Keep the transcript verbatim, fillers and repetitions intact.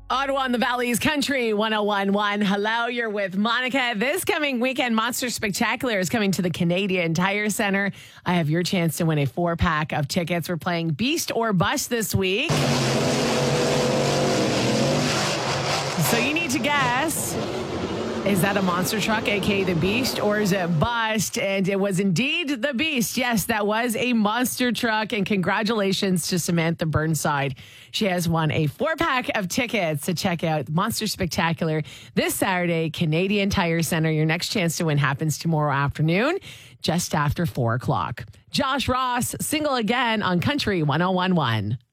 Ottawa and the Valley's Country one oh one one. Hello, you're with Monica. This coming weekend, Monster Spectacular is coming to the Canadian Tire Center. I have your chance to win a four pack of tickets. We're playing Beast or Bust this week. So you need to guess, is that a monster truck, a k a the Beast, or is it Bust? And it was indeed the Beast. Yes, that was a monster truck. And congratulations to Samantha Burnside. She has won a four-pack of tickets to check out Monster Spectacular this Saturday, Canadian Tire Center. Your next chance to win happens tomorrow afternoon, just after four o'clock. Josh Ross, Single Again on Country one oh one one.